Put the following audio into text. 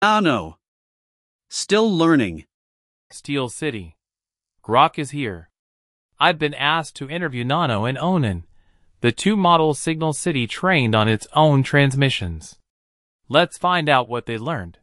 Nano. Still learning. Steel City. Grok is here. I've been asked to interview Nano and Onan, the two model Signal City trained on its own transmissions. Let's find out what they learned.